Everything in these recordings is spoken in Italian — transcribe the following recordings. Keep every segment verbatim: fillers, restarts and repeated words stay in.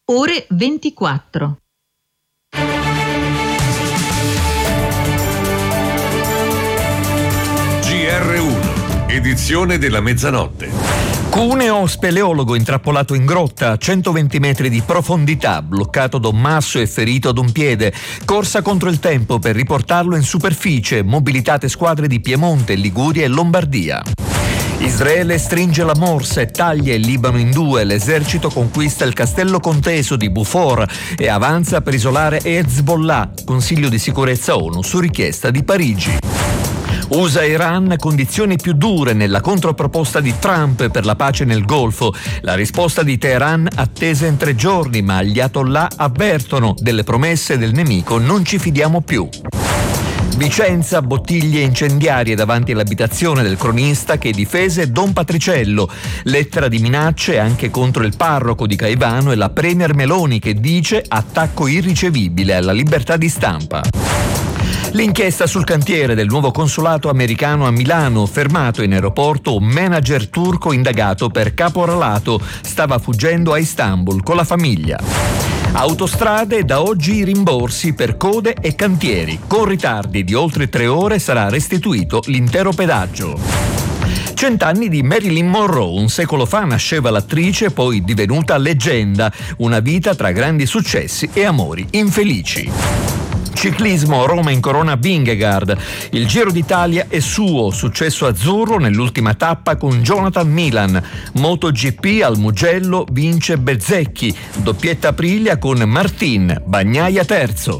ore ventiquattro. G R uno, edizione della mezzanotte. Cuneo, speleologo intrappolato in grotta a centoventi metri di profondità, bloccato da un masso e ferito ad un piede. Corsa contro il tempo per riportarlo in superficie, mobilitate squadre di Piemonte, Liguria e Lombardia. Israele stringe la morsa e taglia il Libano in due. L'esercito conquista il castello conteso di Bufor e avanza per isolare Hezbollah. Consiglio di sicurezza ONU su richiesta di Parigi. U S A e Iran, condizioni più dure nella controproposta di Trump per la pace nel Golfo. La risposta di Teheran attesa in tre giorni, ma gli Ayatollah avvertono: delle promesse del nemico non ci fidiamo più. Vicenza, bottiglie incendiarie davanti all'abitazione del cronista che difese Don Patriciello. Lettera di minacce anche contro il parroco di Caivano e la premier Meloni che dice attacco irricevibile alla libertà di stampa. L'inchiesta sul cantiere del nuovo consolato americano a Milano, fermato in aeroporto un manager turco indagato per caporalato, stava fuggendo a Istanbul con la famiglia. Autostrade, da oggi i rimborsi per code e cantieri. Con ritardi di oltre tre ore sarà restituito l'intero pedaggio. Cent'anni di Marilyn Monroe, un secolo fa nasceva l'attrice, poi divenuta leggenda, una vita tra grandi successi e amori infelici. Ciclismo, Roma incorona Vingegaard. Il Giro d'Italia è suo, successo azzurro nell'ultima tappa con Jonathan Milan. MotoGP al Mugello vince Bezzecchi, doppietta Aprilia con Martin, Bagnaia terzo.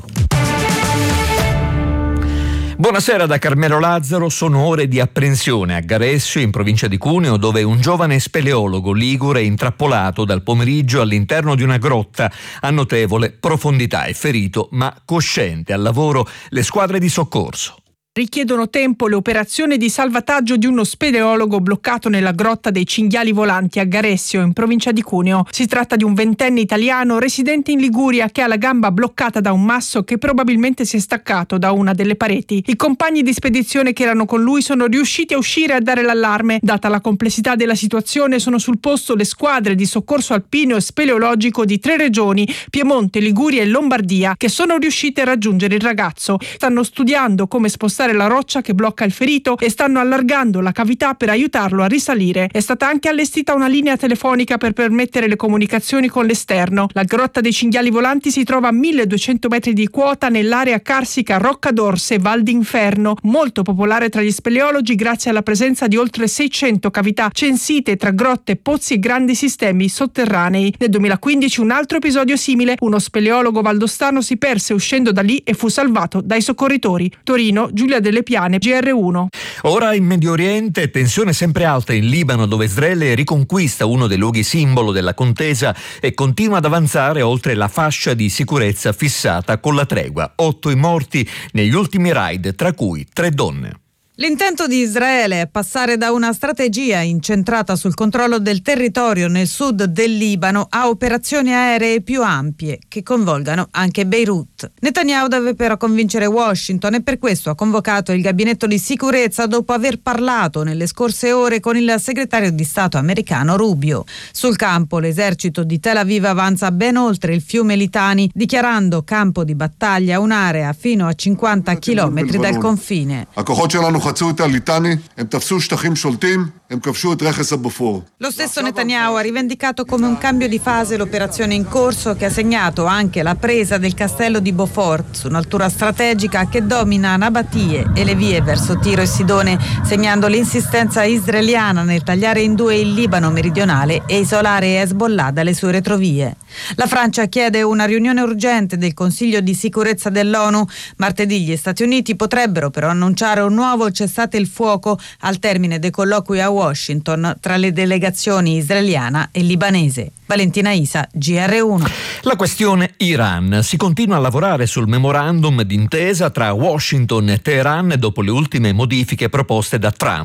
Buonasera da Carmelo Lazzaro. Sono ore di apprensione a Garessio, in provincia di Cuneo, dove un giovane speleologo ligure è intrappolato dal pomeriggio all'interno di una grotta a notevole profondità. È ferito ma cosciente. Al lavoro le squadre di soccorso. Richiedono tempo le operazioni di salvataggio di uno speleologo bloccato nella grotta dei Cinghiali Volanti a Garessio, in provincia di Cuneo. Si tratta di un ventenne italiano residente in Liguria che ha la gamba bloccata da un masso che probabilmente si è staccato da una delle pareti. I compagni di spedizione che erano con lui sono riusciti a uscire e a dare l'allarme. Data la complessità della situazione, sono sul posto le squadre di soccorso alpino e speleologico di tre regioni, Piemonte, Liguria e Lombardia, che sono riuscite a raggiungere il ragazzo. Stanno studiando come spostare la roccia che blocca il ferito e stanno allargando la cavità per aiutarlo a risalire. È stata anche allestita una linea telefonica per permettere le comunicazioni con l'esterno. La grotta dei Cinghiali Volanti si trova a milleduecento metri di quota nell'area carsica Rocca d'Orse, Val d'Inferno, molto popolare tra gli speleologi grazie alla presenza di oltre seicento cavità censite tra grotte, pozzi e grandi sistemi sotterranei. Nel duemilaquindici un altro episodio simile: uno speleologo valdostano si perse uscendo da lì e fu salvato dai soccorritori. Torino, Giulia delle Piane, G R uno. Ora in Medio Oriente, tensione sempre alta in Libano, dove Israele riconquista uno dei luoghi simbolo della contesa e continua ad avanzare oltre la fascia di sicurezza fissata con la tregua. Otto i morti negli ultimi raid, tra cui tre donne. L'intento di Israele è passare da una strategia incentrata sul controllo del territorio nel sud del Libano a operazioni aeree più ampie che coinvolgano anche Beirut. Netanyahu deve però convincere Washington e per questo ha convocato il gabinetto di sicurezza dopo aver parlato nelle scorse ore con il segretario di Stato americano Rubio. Sul campo l'esercito di Tel Aviv avanza ben oltre il fiume Litani, dichiarando campo di battaglia un'area fino a cinquanta chilometri dal confine. חצו את הליטני, הם תפסו שטחים שולטים, הם כבשו את רכס הבופור. Lo stesso Netanyahu ha rivendicato come un cambio di fase l'operazione in corso che ha segnato anche la presa del castello di Beaufort su un'altura strategica che domina Nabatie e le vie verso Tiro e Sidone, segnando l'insistenza israeliana nel tagliare in due il Libano meridionale e isolare Hezbollah dalle sue retrovie. La Francia chiede una riunione urgente del Consiglio di sicurezza dell'ONU. Martedì gli Stati Uniti potrebbero però annunciare un nuovo cessate il fuoco al termine dei colloqui a Washington tra le delegazioni israeliana e libanese. Valentina Isa, G R uno. La questione Iran. Si continua a lavorare sul memorandum d'intesa tra Washington e Teheran dopo le ultime modifiche proposte da Trump.